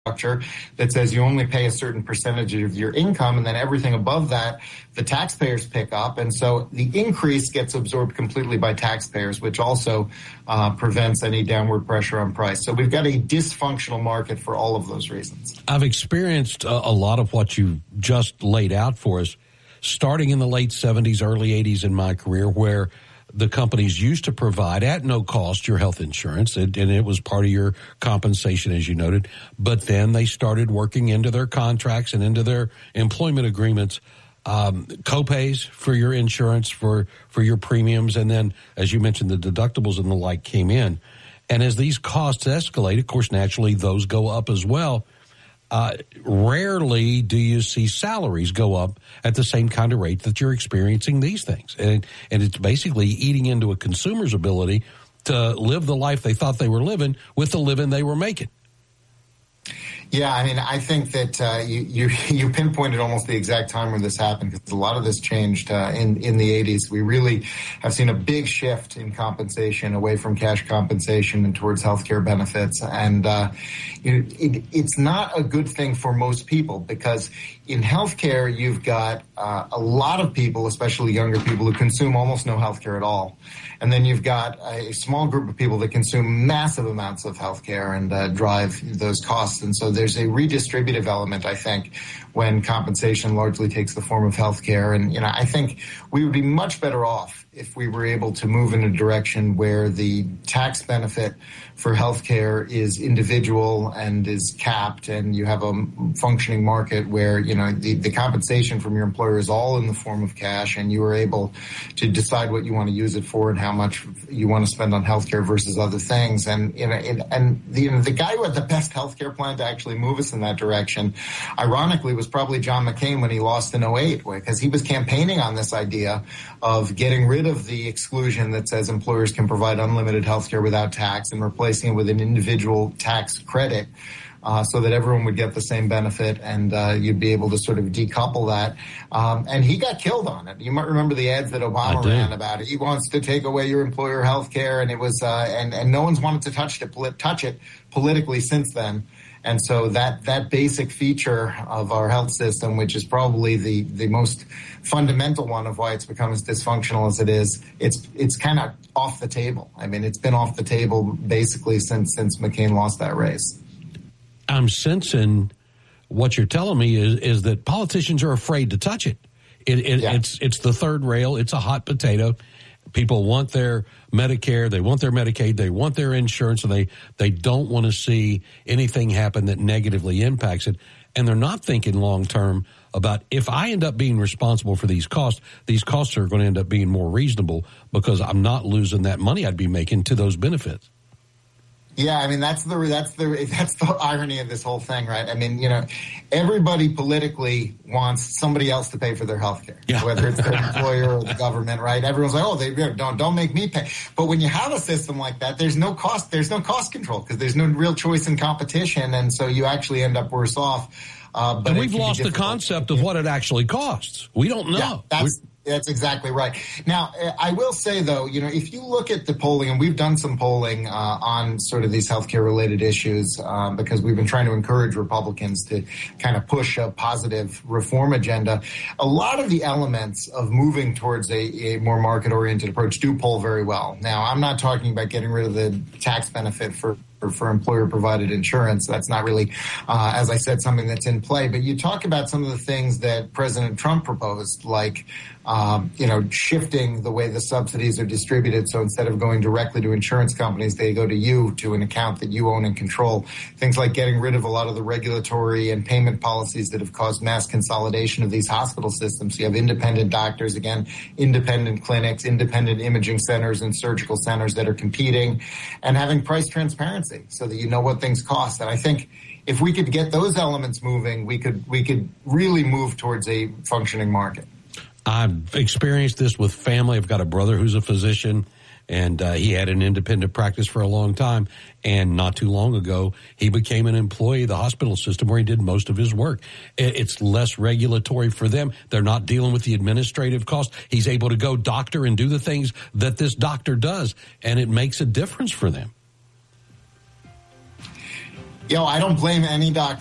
structure that says you only pay a certain percentage of your income, and then everything above that, the taxpayers pick up. And so the increase gets absorbed completely by taxpayers, which also prevents any downward pressure on price. So we've got a dysfunctional market for all of those reasons. I've experienced a lot of what you just laid out for us, starting in the late 70s, early 80s in my career, where the companies used to provide at no cost your health insurance, and it was part of your compensation, as you noted. But then they started working into their contracts and into their employment agreements co-pays for your insurance, for your premiums, and then, as you mentioned, the deductibles and the like came in. And as these costs escalate, of course, naturally, those go up as well. Rarely do you see salaries go up at the same kind of rate that you're experiencing these things. And it's basically eating into a consumer's ability to live the life they thought they were living with the living they were making. Yeah, I mean, I think that you pinpointed almost the exact time where this happened, because a lot of this changed in the 80s. We really have seen a big shift in compensation away from cash compensation and towards healthcare benefits. And it's not a good thing for most people, because in healthcare, you've got a lot of people, especially younger people, who consume almost no healthcare at all. And then you've got a small group of people that consume massive amounts of healthcare and drive those costs. And so there's a redistributive element, I think, when compensation largely takes the form of healthcare. And, I think we would be much better off if we were able to move in a direction where the tax benefit for healthcare is individual and is capped, and you have a functioning market where, the compensation from your employer is all in the form of cash, and you are able to decide what you want to use it for and how much you want to spend on healthcare versus other things. And, the guy who had the best healthcare plan to actually move us in that direction, ironically, was probably John McCain when he lost in 2008, because he was campaigning on this idea of getting rid of the exclusion that says employers can provide unlimited healthcare without tax and replacing it with an individual tax credit, so that everyone would get the same benefit, and you'd be able to sort of decouple that. And he got killed on it. You might remember the ads that Obama ran about it. He wants to take away your employer health care, and it was and no one's wanted to touch it politically since then. And so that basic feature of our health system, which is probably the most fundamental one of why it's become as dysfunctional as it is, it's kind of off the table. I mean, it's been off the table basically since McCain lost that race. I'm sensing what you're telling me is that politicians are afraid to touch it. It's the third rail. It's a hot potato. People want their Medicare, they want their Medicaid, they want their insurance, and they don't want to see anything happen that negatively impacts it. And they're not thinking long term about, if I end up being responsible for these costs are going to end up being more reasonable because I'm not losing that money I'd be making to those benefits. Yeah, I mean, that's the irony of this whole thing, right? I mean, everybody politically wants somebody else to pay for their health care, whether it's their employer or the government, right? Everyone's like, oh, don't make me pay. But when you have a system like that, there's no cost control, because there's no real choice in competition, and so you actually end up worse off. But we've lost the concept of what it actually costs. We don't know. Yeah, that's exactly right. Now, I will say, though, if you look at the polling, and we've done some polling on sort of these healthcare-related issues, because we've been trying to encourage Republicans to kind of push a positive reform agenda, a lot of the elements of moving towards a more market-oriented approach do poll very well. Now, I'm not talking about getting rid of the tax benefit for employer-provided insurance. That's not really, as I said, something that's in play. But you talk about some of the things that President Trump proposed, like, shifting the way the subsidies are distributed. So instead of going directly to insurance companies, they go to you, to an account that you own and control. Things like getting rid of a lot of the regulatory and payment policies that have caused mass consolidation of these hospital systems. So you have independent doctors, again, independent clinics, independent imaging centers and surgical centers that are competing, and having price transparency so that you know what things cost. And I think if we could get those elements moving, we could really move towards a functioning market. I've experienced this with family. I've got a brother who's a physician, and he had an independent practice for a long time. And not too long ago, he became an employee of the hospital system where he did most of his work. It's less regulatory for them. They're not dealing with the administrative costs. He's able to go doctor and do the things that this doctor does, and it makes a difference for them. I don't blame any doctor